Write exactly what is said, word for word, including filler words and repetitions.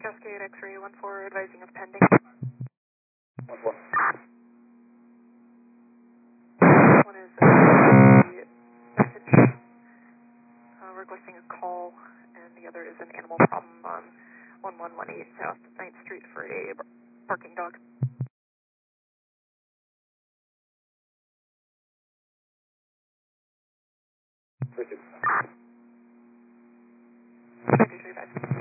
Cascade X-ray one four advising of pending. one four. One is a message uh, requesting a call, and the other is an animal problem on one one one eight South ninth Street for a barking dog. Three two. Two three five.